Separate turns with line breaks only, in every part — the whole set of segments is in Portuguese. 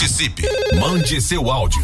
Participe. Mande seu áudio.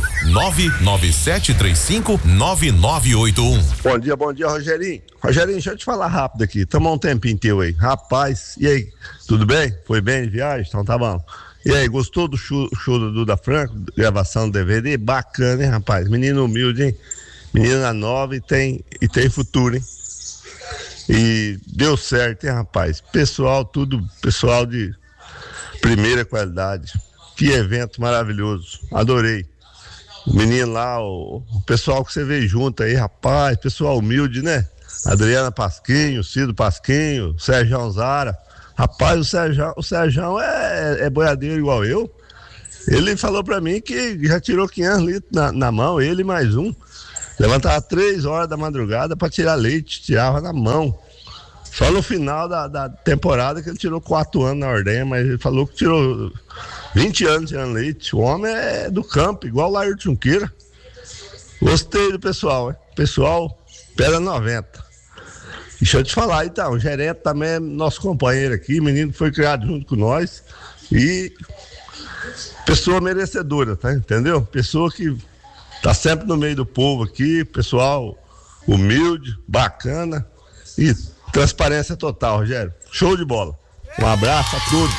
997359981.
Bom dia, Rogerinho. Rogerinho, deixa eu te falar rápido aqui. Toma um tempinho teu aí. Rapaz, e aí? Tudo bem? Foi bem de viagem? Então tá bom. E aí, gostou do show do Duda Franco? Gravação do DVD? Bacana, hein, rapaz? Menino humilde, hein? Menina nova e tem futuro, hein? E deu certo, hein, rapaz? Pessoal de primeira qualidade. Que evento maravilhoso. Adorei. O menino lá, o pessoal que você veio junto aí, rapaz, pessoal humilde, né? Adriana Pasquinho, Cido Pasquinho, Sérgio Zara. Rapaz, o Sérgio é boiadeiro igual eu. Ele falou pra mim que já tirou 500 litros na mão, ele mais um. Levantava 3 horas da madrugada pra tirar leite, tirava na mão. Só no final da temporada que ele tirou 4 anos na ordenha, mas ele falou que tirou 20 anos tirando leite. O homem é do campo, igual o Laírton Junqueira. Gostei do pessoal, hein? Pessoal, pedra 90. Deixa eu te falar, então, o gerente também é nosso companheiro aqui, menino que foi criado junto com nós e pessoa merecedora, tá? Entendeu? Pessoa que tá sempre no meio do povo aqui, pessoal humilde, bacana e transparência total, Rogério. Show de bola. Um abraço a todos.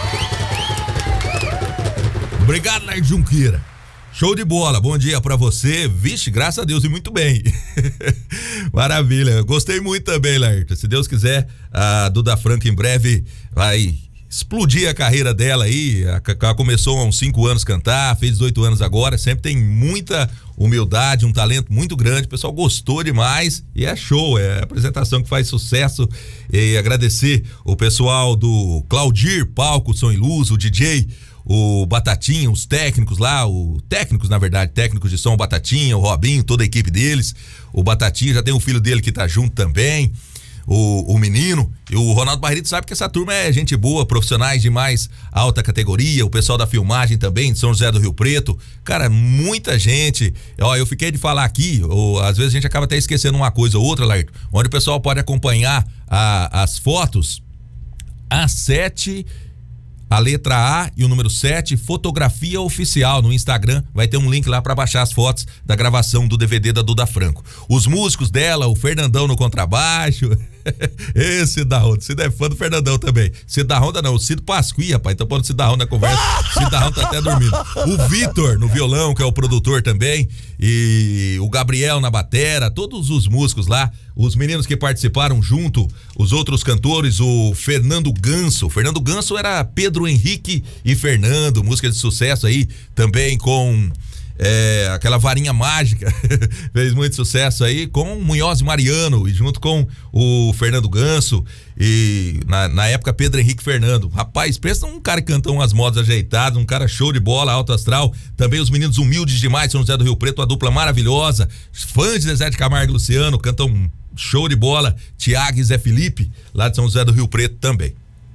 Obrigado, Laírton Junqueira. Show de bola, bom dia pra você. Vixe, graças a Deus, e muito bem. Maravilha, gostei muito também, Laírton. Se Deus quiser, a Duda Franco em breve vai explodir a carreira dela aí. Ela começou há uns 5 anos a cantar, fez 18 anos agora, sempre tem muita humildade, um talento muito grande. O pessoal gostou demais e é show, é a apresentação que faz sucesso. E agradecer o pessoal do Claudir, Palco, Som e Luz, o DJ, o Batatinha, os técnicos lá, técnicos de som, o Batatinha, o Robinho, toda a equipe deles. O Batatinha já tem o filho dele que tá junto também, o menino. E o Ronaldo Barreto sabe que essa turma é gente boa, profissionais de mais alta categoria, o pessoal da filmagem também, de São José do Rio Preto. Cara, muita gente. Ó, eu fiquei de falar aqui, às vezes a gente acaba até esquecendo uma coisa ou outra, Laírton, onde o pessoal pode acompanhar as fotos. A7, a letra A e o número 7, fotografia oficial no Instagram. Vai ter um link lá para baixar as fotos da gravação do DVD da Duda Franco. Os músicos dela, o Fernandão no contrabaixo. Esse da Honda, você é fã do Fernandão também. Cid da Honda não, o Cido Pasqui, rapaz, então pondo o Cid da Honda na conversa. Cid da Honda tá até dormindo. O Vitor no violão, que é o produtor também, e o Gabriel na batera, todos os músicos lá, os meninos que participaram junto, os outros cantores, o Fernando Ganso. O Fernando Ganso era Pedro Henrique e Fernando, música de sucesso aí, também com aquela varinha mágica, fez muito sucesso aí com Munhoz e Mariano, e junto com o Fernando Ganso, e na época Pedro Henrique e Fernando. Rapaz, pensa um cara que canta umas modas ajeitadas, um cara show de bola, alto astral. Também os meninos humildes demais, São José do Rio Preto, uma dupla maravilhosa. Fãs de Zezé de Camargo e Luciano, cantam show de bola. Tiago e Zé Felipe, lá de São José do Rio Preto também.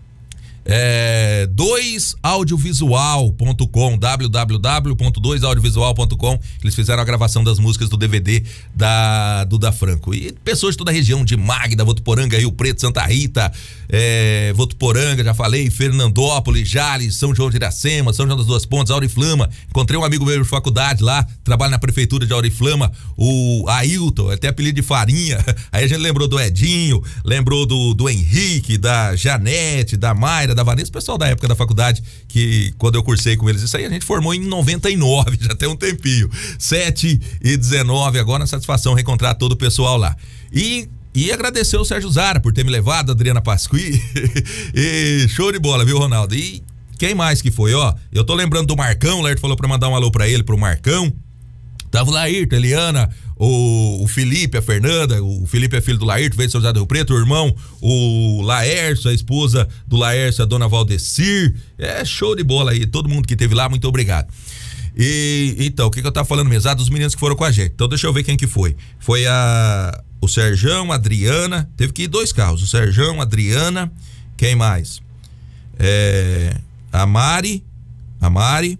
2audiovisual.com, www.2audiovisual.com. Eles fizeram a gravação das músicas do DVD da Duda Franco. E pessoas de toda a região, de Magda, Votuporanga, Rio Preto, Santa Rita, Votuporanga, já falei, Fernandópolis, Jales, São João de Iracema, São João das Duas Pontes, Auriflama. Encontrei um amigo meu de faculdade lá, trabalha na prefeitura de Auriflama, o Ailton, até apelido de Farinha. Aí a gente lembrou do Edinho, lembrou do Henrique, da Janete, da Mayra, da Vanessa, pessoal da época da faculdade, que quando eu cursei com eles, isso aí a gente formou em 99, já tem um tempinho. 7h19, agora na satisfação reencontrar todo o pessoal lá. E agradecer o Sérgio Zara por ter me levado, a Adriana Pasqui. E show de bola, viu, Ronaldo? E quem mais que foi, ó? Eu tô lembrando do Marcão, o Laírton falou pra mandar um alô pra ele, pro Marcão. Tava o Laírton, a Eliana, o Felipe, a Fernanda. O Felipe é filho do Laírton, veio de São José do Rio Preto, o irmão, o Laércio, a esposa do Laércio, a dona Valdecir. É show de bola aí, todo mundo que esteve lá, muito obrigado. E então, o que eu tava falando mesmo? Dos meninos que foram com a gente. Então deixa eu ver quem que foi. Foi o Serjão, a Adriana, teve que ir 2 carros, o Serjão, a Adriana, quem mais? A Mari,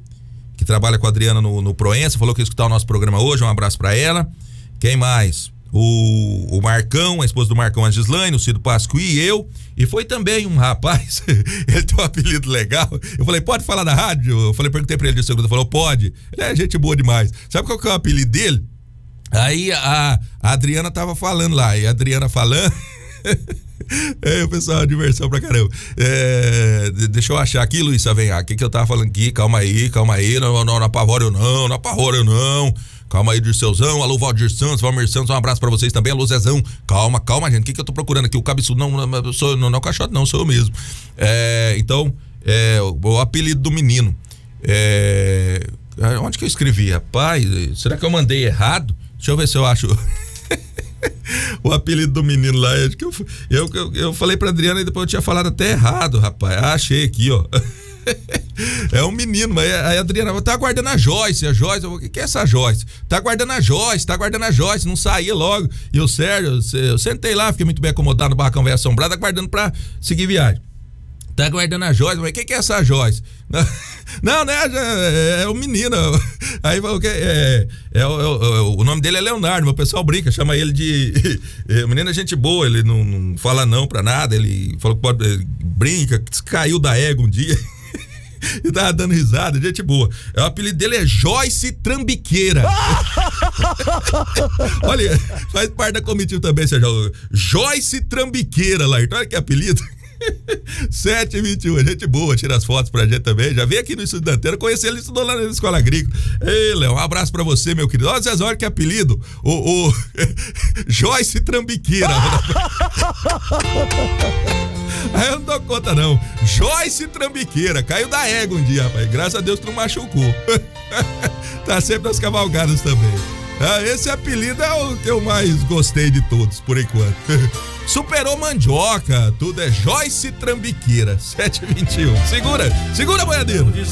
que trabalha com a Adriana no Proença, falou que ia escutar o nosso programa hoje, um abraço pra ela. Quem mais? o Marcão, a esposa do Marcão, a Gislaine, o Cido Pasqui e eu. E foi também um rapaz, ele tem um apelido legal. Eu falei, pode falar na rádio? Eu falei, perguntei pra ele de segunda, ele falou, pode. Ele é gente boa demais. Sabe qual que é o apelido dele? Aí a Adriana tava falando lá, e a Adriana falando... o pessoal, diversão pra caramba. Deixa eu achar aqui, Luiz Savenhaque, o que eu tava falando aqui? Calma aí, não apavora eu não. Calma aí, Dirceuzão. Alô, Valdir Santos, Valmir Santos, um abraço pra vocês também. Alô, Zezão. Calma, gente. O que eu tô procurando aqui? O cabeçudo não sou não, caixote não, sou eu mesmo. Então, o apelido do menino. Onde que eu escrevi? Rapaz, será que eu mandei errado? Deixa eu ver se eu acho. O apelido do menino lá, acho que eu falei pra Adriana e depois eu tinha falado até errado, rapaz. Achei aqui, ó. É um menino, mas a Adriana tá aguardando a Joyce. O que é essa Joyce? Tá aguardando a Joyce, não saía logo. E o Sérgio, eu sentei lá, fiquei muito bem acomodado no barracão velho assombrado, aguardando pra seguir viagem. Tá aguardando a Joyce, mas o que é essa Joyce? Não, né? É o menino. Aí falou que o nome dele é Leonardo, meu pessoal brinca, chama ele de. O menino é gente boa, ele não fala não pra nada, ele falou que pode. Brinca, caiu da égua um dia. E tava dando risada, gente boa. O apelido dele é Joyce Trambiqueira. Olha, faz parte da comitiva também, Sérgio. Joyce Trambiqueira lá, olha que apelido. 7h21, gente boa, tira as fotos pra gente também. Já veio aqui no Estúdio da Antena, conheci ele, estudou lá na Escola Agrícola. Ei, Léo, um abraço pra você, meu querido. Olha, Zé, olha que apelido. O Joyce Trambiqueira. Aí eu não dou conta, não. Joyce Trambiqueira, caiu da égua um dia, rapaz. Graças a Deus que não machucou. Tá sempre nas cavalgadas também. Esse apelido é o que eu mais gostei de todos, por enquanto. Superou mandioca, tudo é Joyce Trambiqueira. 7h21. Segura, boiadeiro.